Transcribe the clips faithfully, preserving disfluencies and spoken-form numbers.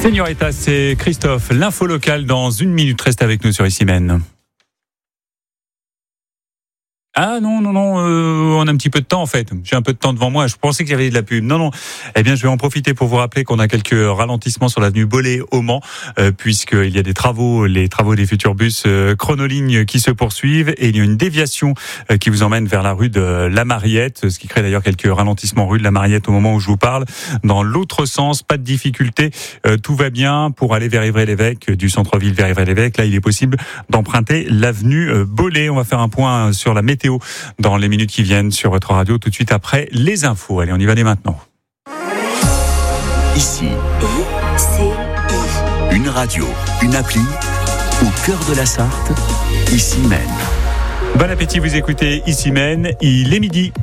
Señorita, c'est Christophe. L'info locale dans une minute. Reste avec nous sur Issy-Mène. Ah non, non, non, euh, on a un petit peu de temps en fait. J'ai un peu de temps devant moi. Je pensais qu'il y avait de la pub. Non, non. Eh bien, je vais en profiter pour vous rappeler qu'on a quelques ralentissements sur l'avenue Bollé au Mans, euh, puisqu'il y a des travaux, les travaux des futurs bus euh, Chronoligne qui se poursuivent. Et il y a une déviation euh, qui vous emmène vers la rue de la Mariette, ce qui crée d'ailleurs quelques ralentissements rue de la Mariette au moment où je vous parle. Dans l'autre sens, pas de difficulté. Euh, tout va bien pour aller vers Ivry-l'Évêque, du centre-ville vers Ivry-l'Évêque. Là, il est possible d'emprunter l'avenue euh, Bollé. On va faire un point sur la météo dans les minutes qui viennent sur votre radio, tout de suite après les infos. Allez, on y va dès maintenant. Ici, une radio, une appli, au cœur de la Sarthe, Issy-Mène. Bon appétit, vous écoutez Issy-Mène, il est midi.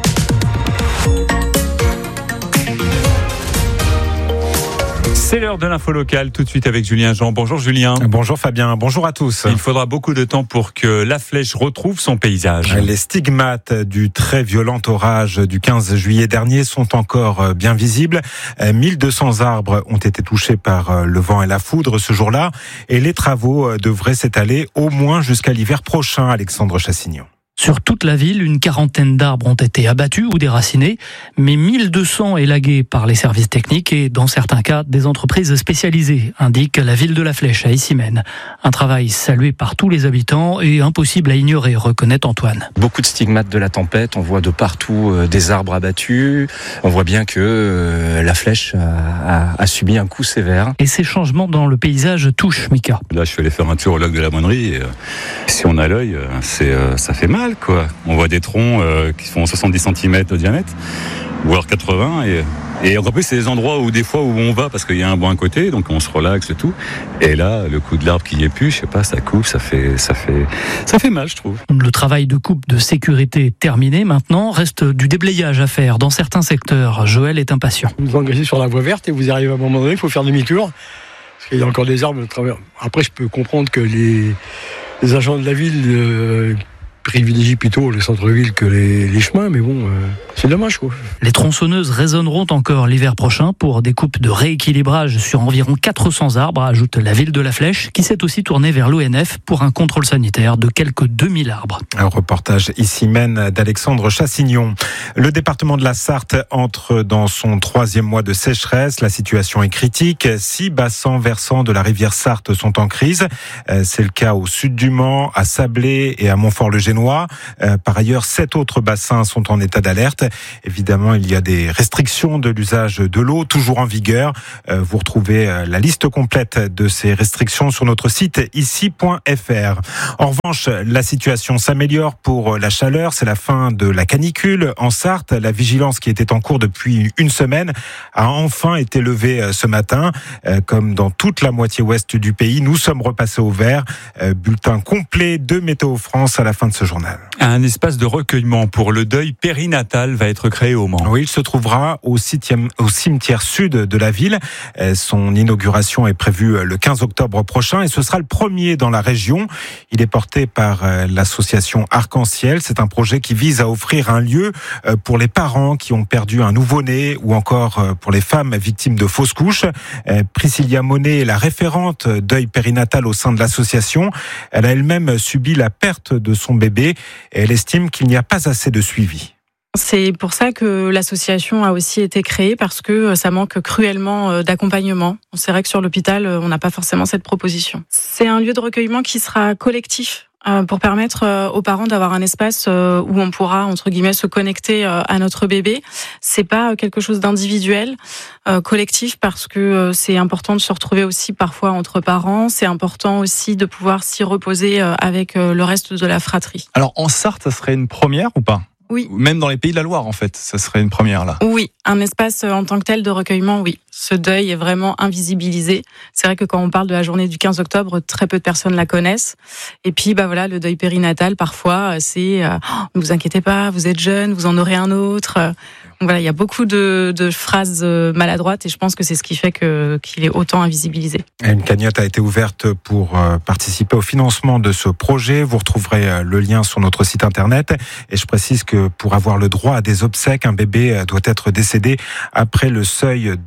C'est l'heure de l'info locale, tout de suite avec Julien Jean. Bonjour Julien. Bonjour Fabien, bonjour à tous. Il faudra beaucoup de temps pour que la Flèche retrouve son paysage. Les stigmates du très violent orage du quinze juillet dernier sont encore bien visibles. mille deux cents arbres ont été touchés par le vent et la foudre ce jour-là et les travaux devraient s'étaler au moins jusqu'à l'hiver prochain, Alexandre Chassignon. Sur toute la ville, une quarantaine d'arbres ont été abattus ou déracinés, mais mille deux cents élagués par les services techniques et, dans certains cas, des entreprises spécialisées, indique la ville de la Flèche à Issy-Mène. Un travail salué par tous les habitants et impossible à ignorer, reconnaît Antoine. Beaucoup de stigmates de la tempête, on voit de partout euh, des arbres abattus, on voit bien que euh, la Flèche a, a, a subi un coup sévère. Et ces changements dans le paysage touchent Mika. Là, je suis allé faire un tour au lac de la Monnerie. Et, euh, si on a l'œil, euh, c'est, euh, ça fait mal. Quoi. On voit des troncs euh, qui font soixante-dix centimètres de diamètre, voire quatre-vingts. Et, et encore plus, c'est des endroits où des fois où on va parce qu'il y a un banc à côté, donc on se relaxe et tout. Et là, le coup de l'arbre qui y est plus, je sais pas, ça coupe, ça fait, ça fait, ça fait mal, je trouve. Le travail de coupe de sécurité est terminé. Maintenant, reste du déblayage à faire dans certains secteurs. Joël est impatient. Vous engraissez sur la voie verte et vous arrivez à un moment donné, il faut faire demi-tour parce qu'il y a encore des arbres à travers. Après, je peux comprendre que les, les agents de la ville euh, privilégie plutôt le centre-ville que les, les chemins, mais bon, euh, c'est dommage quoi. Les tronçonneuses résonneront encore l'hiver prochain pour des coupes de rééquilibrage sur environ quatre cents arbres, ajoute la ville de la Flèche, qui s'est aussi tournée vers l'O N F pour un contrôle sanitaire de quelques deux mille arbres. Un reportage Issy-Mène d'Alexandre Chassignon. Le département de la Sarthe entre dans son troisième mois de sécheresse. La situation est critique. Six bassins versants de la rivière Sarthe sont en crise. C'est le cas au sud du Mans, à Sablé et à Montfort-le-Génois. Par ailleurs, sept autres bassins sont en état d'alerte. Évidemment, il y a des restrictions de l'usage de l'eau, toujours en vigueur. Vous retrouvez la liste complète de ces restrictions sur notre site issy point f r. En revanche, la situation s'améliore pour la chaleur. C'est la fin de la canicule en Sarthe. La vigilance qui était en cours depuis une semaine a enfin été levée ce matin. Comme dans toute la moitié ouest du pays, nous sommes repassés au vert. Bulletin complet de Météo France à la fin de ce journal. Un espace de recueillement pour le deuil périnatal va être créé au Mans. Oui, il se trouvera au, septième, au cimetière sud de la ville. Son inauguration est prévue le quinze octobre prochain et ce sera le premier dans la région. Il est porté par l'association Arc-en-Ciel. C'est un projet qui vise à offrir un lieu pour les parents qui ont perdu un nouveau-né ou encore pour les femmes victimes de fausses couches. Priscilla Monet est la référente deuil périnatal au sein de l'association. Elle a elle-même subi la perte de son bébé et elle estime qu'il n'y a pas assez de suivi. C'est pour ça que l'association a aussi été créée, parce que ça manque cruellement d'accompagnement. C'est vrai que sur l'hôpital, on n'a pas forcément cette proposition. C'est un lieu de recueillement qui sera collectif, pour permettre aux parents d'avoir un espace où on pourra, entre guillemets, se connecter à notre bébé. C'est pas quelque chose d'individuel, collectif, parce que c'est important de se retrouver aussi parfois entre parents. C'est important aussi de pouvoir s'y reposer avec le reste de la fratrie. Alors en Sarthe, ça serait une première ou pas ? Oui. Même dans les Pays de la Loire, en fait, ça serait une première là. Oui, un espace en tant que tel de recueillement, oui. Ce deuil est vraiment invisibilisé. C'est vrai que quand on parle de la journée du quinze octobre, très peu de personnes la connaissent. Et puis, bah voilà, le deuil périnatal, parfois, c'est euh, « ne vous inquiétez pas, vous êtes jeune, vous en aurez un autre ». Donc voilà, il y a beaucoup de, de phrases maladroites et je pense que c'est ce qui fait que, qu'il est autant invisibilisé. Une cagnotte a été ouverte pour participer au financement de ce projet. Vous retrouverez le lien sur notre site internet. Et je précise que pour avoir le droit à des obsèques, un bébé doit être décédé après le seuil de vingt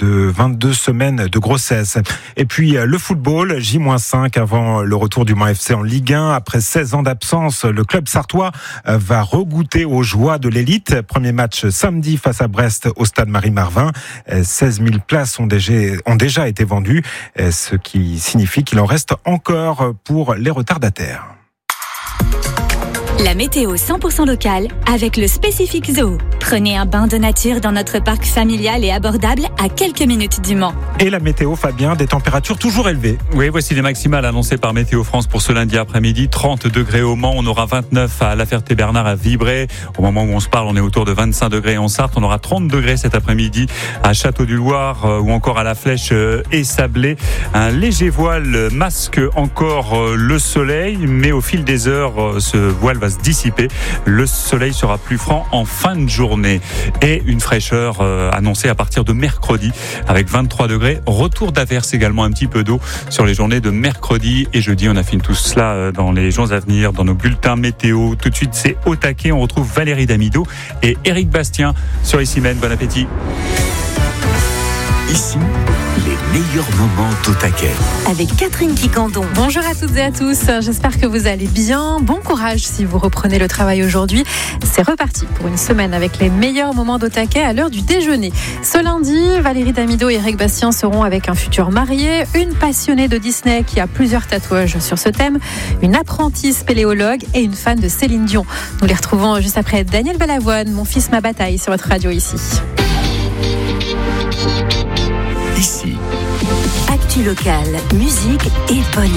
vingt-deux semaines de grossesse. Et puis le football, J moins cinq avant le retour du Mans F C en Ligue un. Après seize ans d'absence, le club sartois va regoûter aux joies de l'élite. Premier match samedi face à Brest au stade Marie-Marvin. seize mille places ont déjà, ont déjà été vendues, ce qui signifie qu'il en reste encore pour les retardataires. La météo cent pour cent locale avec le Spécifique Zoo. Prenez un bain de nature dans notre parc familial et abordable à quelques minutes du Mans. Et la météo, Fabien, des températures toujours élevées. Oui, voici les maximales annoncées par Météo France pour ce lundi après-midi. trente degrés au Mans, on aura vingt-neuf à La Ferté-Bernard à Vibré. Au moment où on se parle, on est autour de vingt-cinq degrés en Sarthe. On aura trente degrés cet après-midi à Château-du-Loir ou encore à La Flèche et Sablé. Un léger voile masque encore le soleil, mais au fil des heures, ce voile va se dissiper. Le soleil sera plus franc en fin de journée. Et une fraîcheur euh, annoncée à partir de mercredi avec vingt-trois degrés. Retour d'averse également, un petit peu d'eau sur les journées de mercredi et jeudi. On affine tout cela euh, dans les jours à venir, dans nos bulletins météo. Tout de suite, c'est au taquet. On retrouve Valérie Damido et Éric Bastien sur Ici Même. Bon appétit. Ici, les meilleurs moments au taquet. Avec Catherine Quicandon. Bonjour à toutes et à tous, j'espère que vous allez bien. Bon courage si vous reprenez le travail aujourd'hui. C'est reparti pour une semaine avec les meilleurs moments d'au taquet à l'heure du déjeuner. Ce lundi, Valérie Damido et Éric Bastien seront avec un futur marié, une passionnée de Disney qui a plusieurs tatouages sur ce thème, une apprentie spéléologue et une fan de Céline Dion. Nous les retrouvons juste après Daniel Balavoine, Mon fils, ma bataille sur votre radio ici. Ici. Actu locale, musique et bonne